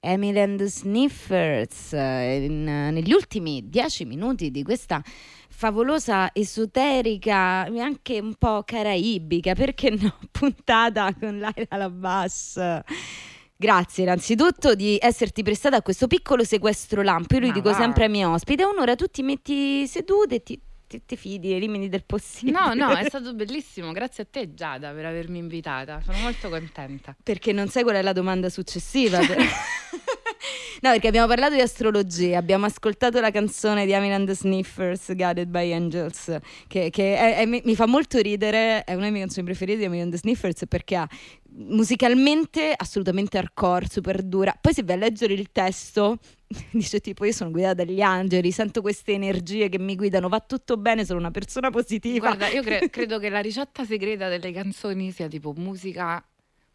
Emily and the Sniffers, negli ultimi 10 minuti di questa favolosa, esoterica e anche un po' caraibica, perché no, puntata con Laila Labas. Grazie innanzitutto di esserti prestata a questo piccolo sequestro lampo. Io lo dico sempre ai miei ospiti: un'ora tu ti metti seduta e ti fidi ai limiti del possibile. No, è stato bellissimo. Grazie a te, Giada, per avermi invitata. Sono molto contenta. Perché non sai qual è la domanda successiva? No, perché abbiamo parlato di astrologia, abbiamo ascoltato la canzone di Emily and the Sniffers, Guided by Angels, che mi fa molto ridere, è una delle mie canzoni preferite di Emily and the Sniffers, perché ha musicalmente assolutamente hardcore, super dura. Poi se vai a leggere il testo dice tipo: io sono guidata dagli angeli, sento queste energie che mi guidano, va tutto bene, sono una persona positiva. Guarda, io credo che la ricetta segreta delle canzoni sia tipo musica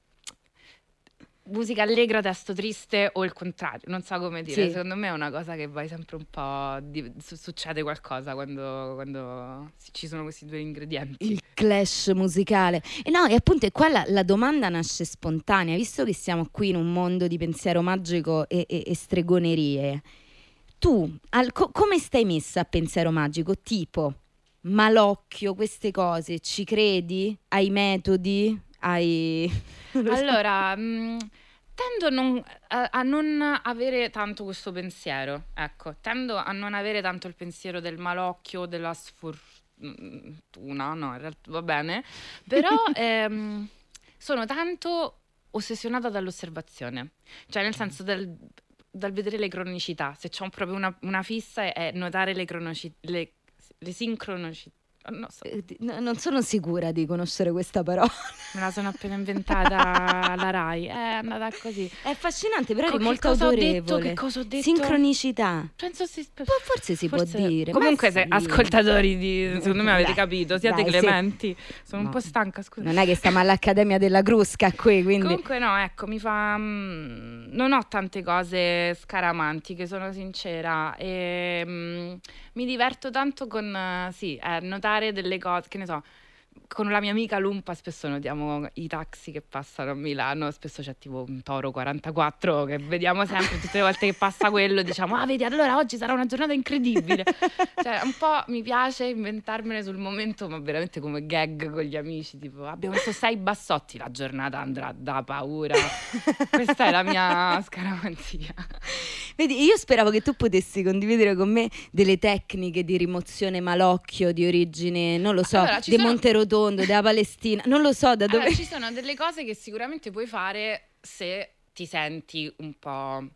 allegra, testo triste, o il contrario, non so come dire. Sì. Secondo me è una cosa che vai sempre un po', succede qualcosa quando ci sono questi due ingredienti. Il clash musicale. E no, e appunto qua la domanda nasce spontanea, visto che siamo qui in un mondo di pensiero magico e stregonerie. Tu come stai messa a pensiero magico? Tipo malocchio, queste cose, ci credi? Hai metodi? Allora, tendo a non avere tanto questo pensiero, ecco, tendo a non avere tanto il pensiero del malocchio, della sfortuna, no, in realtà va bene, però sono tanto ossessionata dall'osservazione, cioè nel senso dal vedere le cronicità. Se c'ho proprio una fissa è notare le sincronicità. Non sono sicura di conoscere questa parola. Me la sono appena inventata alla Rai. È andata così. È affascinante, però è Che molto cosa ho autorevole. detto? Che cosa ho detto? Sincronicità. Penso Forse si può dire. Comunque, ma sì. ascoltatori secondo me avete capito, siate dai, clementi. Sono no, un po' stanca, scusa. Non è che stiamo all'Accademia della Crusca qui, quindi. Comunque no, ecco, mi fa non ho tante cose scaramantiche, sono sincera, e mi diverto tanto con notare delle cose, che ne so. Con la mia amica Lumpa spesso notiamo i taxi che passano a Milano, spesso c'è tipo un Toro 44 che vediamo sempre, tutte le volte che passa quello diciamo: vedi, allora oggi sarà una giornata incredibile. Cioè un po' mi piace inventarmene sul momento, ma veramente come gag con gli amici, tipo abbiamo messo 6 bassotti, la giornata andrà da paura. Questa è la mia scaramanzia. Vedi, io speravo che tu potessi condividere con me delle tecniche di rimozione malocchio di origine, non lo so, allora, di Monterotondo, della Palestina, non lo so da dove. Allora, ci sono delle cose che sicuramente puoi fare se ti senti un po',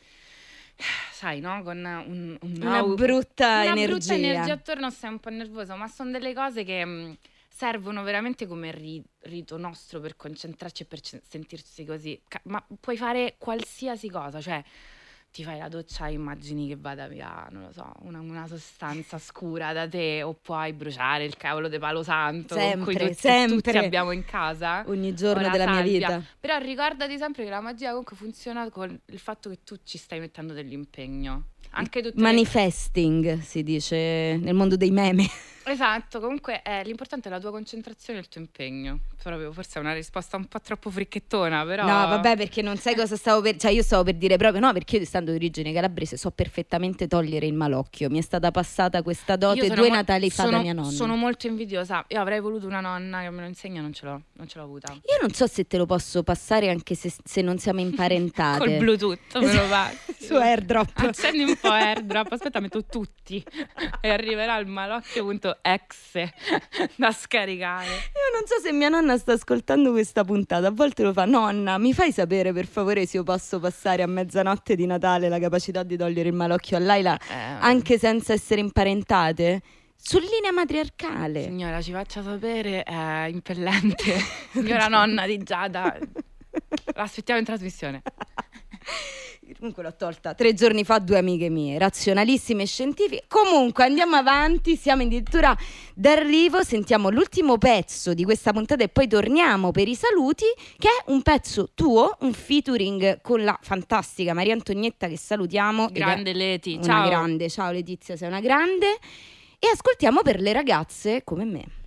sai, no? Con una brutta energia. Una brutta energia attorno, sei un po' nervoso, ma sono delle cose che servono veramente come rito nostro per concentrarci e per sentirsi così. Ma puoi fare qualsiasi cosa, cioè ti fai la doccia e immagini che vada via, non lo so, una sostanza scura da te, o puoi bruciare il cavolo di palo santo con cui tutti abbiamo in casa ogni giorno della mia vita. Però ricordati sempre che la magia comunque funziona con il fatto che tu ci stai mettendo dell'impegno. Anche tutte manifesting si dice nel mondo dei meme. Esatto, comunque l'importante è la tua concentrazione e il tuo impegno. Proprio, forse è una risposta un po' troppo fricchettona, però. No, vabbè, perché non sai cosa stavo per. Cioè, io stavo per dire proprio no, perché io, essendo di origine calabrese, so perfettamente togliere il malocchio. Mi è stata passata questa dote 2 Natali fa da mia nonna. Sono molto invidiosa. Io avrei voluto una nonna che me lo insegna, non ce l'ho avuta. Io non so se te lo posso passare anche se non siamo imparentate. Col Bluetooth me lo passi. Su AirDrop. Accendi un po' AirDrop, aspetta, metto tutti e arriverà il malocchio.exe da scaricare. Io non so se mia nonna sta ascoltando questa puntata, a volte lo fa: nonna, mi fai sapere per favore se io posso passare a mezzanotte di Natale la capacità di togliere il malocchio a Laila anche senza essere imparentate? Su linea matriarcale. Signora, ci faccia sapere, è impellente. Signora nonna di Giada, l'aspettiamo in trasmissione. Comunque l'ho tolta 3 giorni fa 2 amiche mie, razionalissime e scientifiche. Comunque andiamo avanti, siamo addirittura d'arrivo, sentiamo l'ultimo pezzo di questa puntata e poi torniamo per i saluti, che è un pezzo tuo, un featuring con la fantastica Maria Antonietta, che salutiamo. Grande Leti, una ciao. Grande, ciao Letizia, sei una grande. E ascoltiamo Per le ragazze come me.